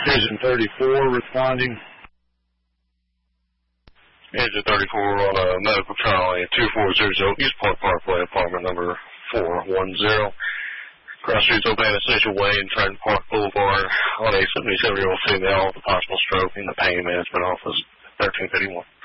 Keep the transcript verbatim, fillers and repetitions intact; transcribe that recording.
Agent thirty-four responding. Agent thirty-four on a medical trolley, two four zero zero East Park Parkway, apartment number four one zero. Cross Streets, Urbana Station Way, and Trenton Park Boulevard on a seventy-seven-year-old female with a possible stroke in the pain management office, thirteen fifty-one.